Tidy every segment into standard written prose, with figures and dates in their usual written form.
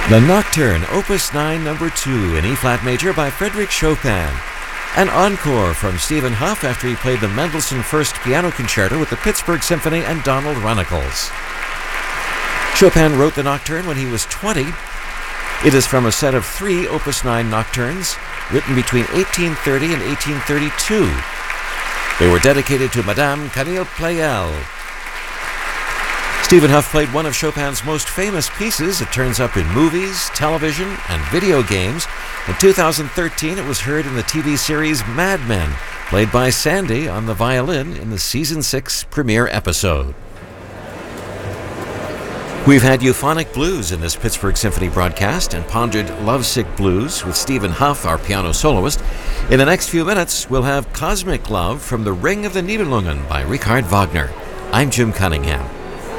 The Nocturne, Opus 9, Number 2 in E-flat major by Frédéric Chopin. An encore from Stephen Huff after he played the Mendelssohn First Piano Concerto with the Pittsburgh Symphony and Donald Runnicles. Chopin wrote the Nocturne when he was 20. It is from a set of 3 Opus 9 nocturnes written between 1830 and 1832. They were dedicated to Madame Camille Pleyel. Stephen Huff played one of Chopin's most famous pieces. It turns up in movies, television, and video games. In 2013, it was heard in the TV series Mad Men, played by Sandy on the violin in the Season 6 premiere episode. We've had euphonic blues in this Pittsburgh Symphony broadcast and pondered lovesick blues with Stephen Huff, our piano soloist. In the next few minutes, we'll have Cosmic Love from The Ring of the Nibelungen by Richard Wagner. I'm Jim Cunningham.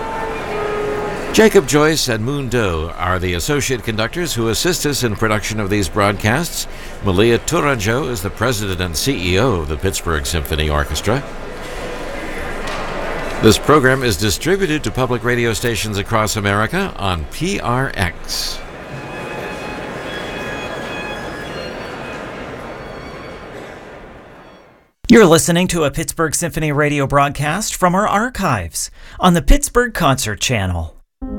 Jacob Joyce and Moon Doe are the associate conductors who assist us in production of these broadcasts. Malia Tourangeau is the president and CEO of the Pittsburgh Symphony Orchestra. This program is distributed to public radio stations across America on PRX. You're listening to a Pittsburgh Symphony radio broadcast from our archives on the Pittsburgh Concert Channel.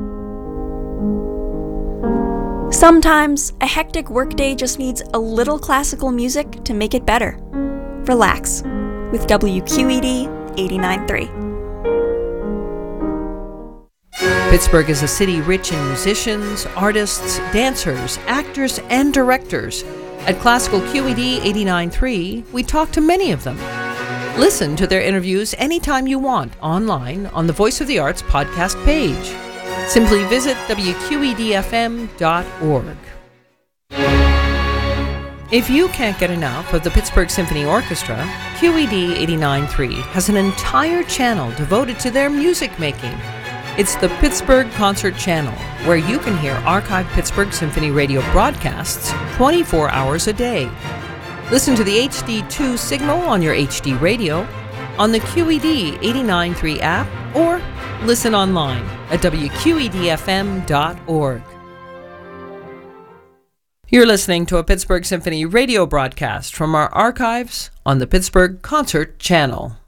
Sometimes a hectic workday just needs a little classical music to make it better. Relax with WQED 89.3. Pittsburgh is a city rich in musicians, artists, dancers, actors, and directors. At Classical QED 89.3, we talk to many of them. Listen to their interviews anytime you want online on the Voice of the Arts podcast page. Simply visit wqedfm.org. If you can't get enough of the Pittsburgh Symphony Orchestra, QED 89.3 has an entire channel devoted to their music making. It's the Pittsburgh Concert Channel, where you can hear archived Pittsburgh Symphony radio broadcasts 24 hours a day. Listen to the HD2 signal on your HD radio, on the QED 89.3 app, or listen online at wqedfm.org. You're listening to a Pittsburgh Symphony radio broadcast from our archives on the Pittsburgh Concert Channel.